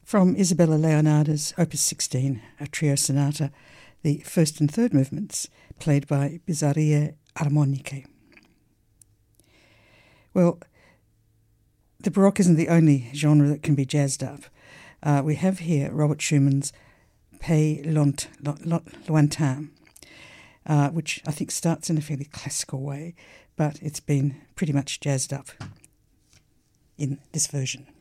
From Isabella Leonarda's Opus 16, a trio sonata, the first and third movements, played by Bizarrie Armoniche. Well, the Baroque isn't the only genre that can be jazzed up. We have here Robert Schumann's Pays Lointain, which I think starts in a fairly classical way, but it's been pretty much jazzed up in this version.